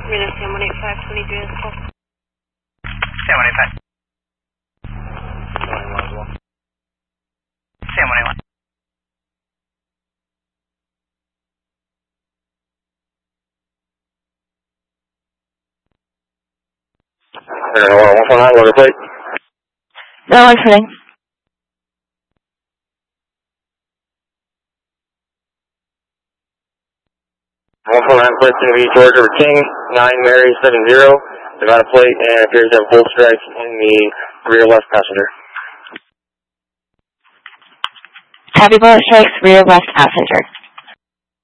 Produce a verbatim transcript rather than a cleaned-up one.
Minus Sam one eight five twenty-three, that's cool. Sam one eight five. Sam one eight one. one four nine, loader plate. No, one for nine. one four nine plate's going to be George over King, nine Mary seven zero. They've got a plate and appears to have bolt strikes in the rear left passenger. Heavy bullet strikes, rear left passenger.